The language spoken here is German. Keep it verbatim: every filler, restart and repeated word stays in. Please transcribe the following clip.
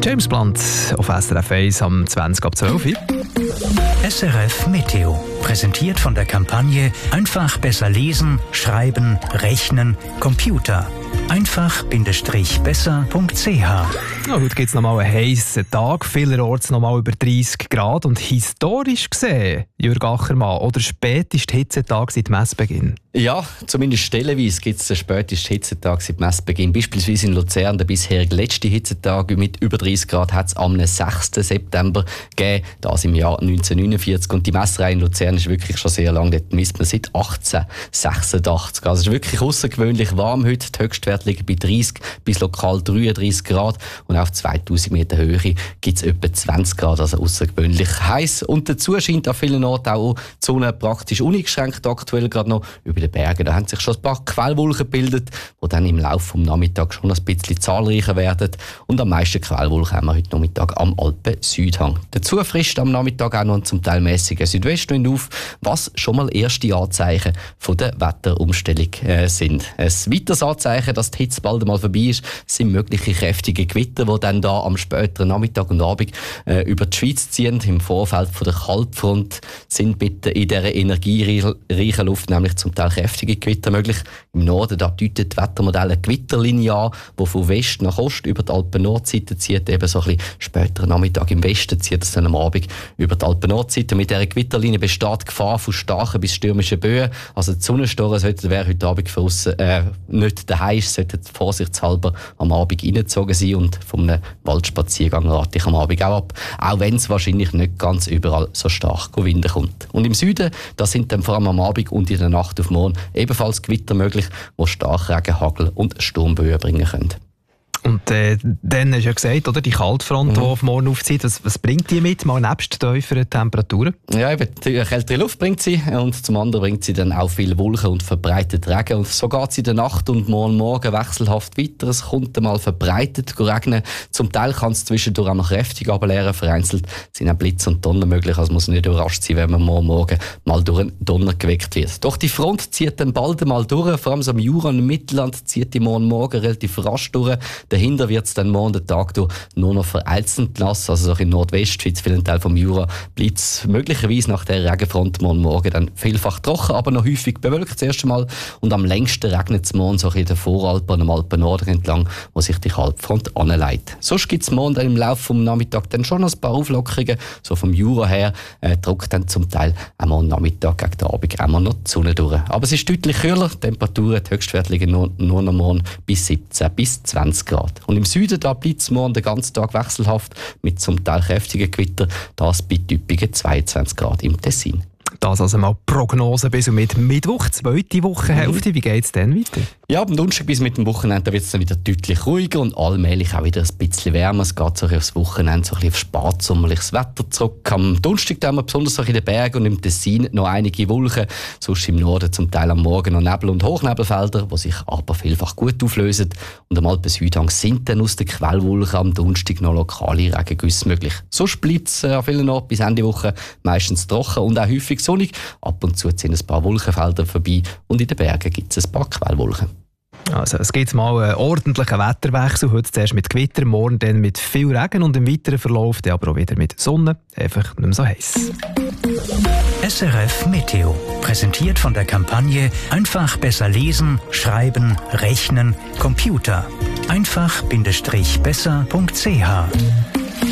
James Blunt auf S R F eins am zwanzig ab zwölf. S R F Meteo, präsentiert von der Kampagne Einfach besser lesen, schreiben, rechnen, Computer. einfach-besser punkt c h. Ja, heute gibt es nochmal einen heissen Tag, vielerorts nochmal über dreißig Grad und historisch gesehen, Jürg Achermann, oder spätestens Hitzetag seit Messbeginn? Ja, zumindest stellenweise gibt es den spätesten Hitzetag seit Messbeginn. Beispielsweise in Luzern, der bisherige letzte Hitzetag mit über dreißig Grad, hat es am sechsten September gegeben, das im Jahr neunzehnhundertneunundvierzig. Und die Messerei in Luzern ist wirklich schon sehr lang, dort misst man seit achtzehnhundertsechsundachtzig. Also es ist wirklich außergewöhnlich warm heute. Die Höchstwerte liegen bei dreißig bis lokal dreiunddreißig Grad und auf zweitausend Meter Höhe gibt es etwa zwanzig Grad, also außergewöhnlich heiß. Und dazu scheint an vielen Orten auch die Sonne praktisch uneingeschränkt aktuell gerade noch über den Bergen. Da haben sich schon ein paar Quellwolken gebildet, die dann im Laufe des Nachmittags schon ein bisschen zahlreicher werden. Und am meisten Quellwolken haben wir heute Nachmittag am Alpen-Südhang. Dazu frischt am Nachmittag auch noch ein zum Teil mäßiger Südwestwind auf, was schon mal erste Anzeichen von der Wetterumstellung äh, sind. Ein weiteres Anzeichen, dass die Hitze bald einmal vorbei ist, sind mögliche kräftige Gewitter, die dann da am späteren Nachmittag und Abend äh, über die Schweiz ziehen. Im Vorfeld von der Kaltfront sind bitte in dieser energiereichen Luft nämlich zum Teil kräftige Gewitter möglich. Im Norden da deutet die Wettermodelle eine Gewitterlinie an, die von West nach Ost über die Alpen-Nordseite zieht. Eben so ein bisschen späteren Nachmittag im Westen zieht es dann am Abend über die Alpen-Nordseite. Mit dieser Gewitterlinie besteht die Gefahr von starken bis stürmischen Böen. Also die Sonnenstoren sollten, wer heute Abend für uns, äh, nicht daheim ist, sollten vorsichtshalber am Abend reingezogen sein und von einem Waldspaziergang rate ich am Abend auch ab. Auch wenn es wahrscheinlich nicht ganz überall so stark Wind kommt. Und im Süden, da sind dann vor allem am Abend und in der Nacht auf morgen ebenfalls Gewitter möglich, die Starkregen, Hagel und Sturmböen bringen können. Und äh, dann hast du ja gesagt, oder, die Kaltfront, mhm. die auf morgen aufzieht, was, was bringt die mit, mal nebst tieferen Temperaturen? Ja, eben, die kältere Luft bringt sie und zum anderen bringt sie dann auch viel Wolken und verbreitet Regen. Und so geht es in der Nacht und morgen Morgen wechselhaft weiter. Es kommt einmal verbreitet regnen. Zum Teil kann es zwischendurch auch noch kräftig ableeren. Vereinzelt sind auch Blitz und Donner möglich. Also muss nicht überrascht sein, wenn man morgen Morgen mal durch einen Donner geweckt wird. Doch die Front zieht dann bald einmal durch. Vor allem so im Jura und im Mittelland zieht die morgen Morgen relativ rasch durch. Dahinter wird es dann morgen den Tag durch nur noch vereinzelt nass. Also so in Nordwestschweiz, vielen Teil vom Jura, bleibt es möglicherweise nach der Regenfront morgen Morgen dann vielfach trocken, aber noch häufig bewölkt das erste Mal. Und am längsten regnet es morgen so in den Voralpen und am Alpennorden entlang, wo sich die Kaltfront anleitet. Sonst gibt es morgen dann im Laufe des Nachmittags dann schon noch ein paar Auflockerungen. So vom Jura her äh, drückt dann zum Teil am Nachmittag gegen den Abend auch noch die Sonne durch. Aber es ist deutlich kühler. Die Temperaturen, die Höchstwerte liegen nur, nur noch morgen bis siebzehn bis zwanzig Grad. Und im Süden da bleibt es morgen den ganzen Tag wechselhaft mit zum Teil kräftigen Gewitter. Das bei typischen zweiundzwanzig Grad im Tessin. Das also mal Prognose bis und mit Mittwoch, zweite Wochenhälfte. Mhm. Wie geht es dann weiter? Ja, am Donnerstag bis mit dem Wochenende wird es dann wieder deutlich ruhiger und allmählich auch wieder ein bisschen wärmer. Es geht so aufs Wochenende so ein bisschen auf spatsommerliches Wetter zurück. Am Donnerstag haben wir besonders in den Bergen und im Tessin noch einige Wolken. Sonst im Norden zum Teil am Morgen noch Nebel- und Hochnebelfelder, die sich aber vielfach gut auflösen. Und am Alpen-Südhang sind dann aus den Quellwolken am Donnerstag noch lokale Regengüsse möglich. Sonst bleibt es an vielen Orten bis Ende Woche meistens trocken und auch häufig sonnig. Ab und zu ziehen ein paar Wolkenfelder vorbei und in den Bergen gibt es ein paar Quellwolken. Also es gibt mal einen ordentlichen Wetterwechsel. Heute zuerst mit Gewitter, morgen dann mit viel Regen und im weiteren Verlauf dann aber auch wieder mit Sonne. Einfach nicht mehr so heiß. S R F Meteo, präsentiert von der Kampagne Einfach besser lesen, schreiben, rechnen, Computer. einfach-besser punkt c h.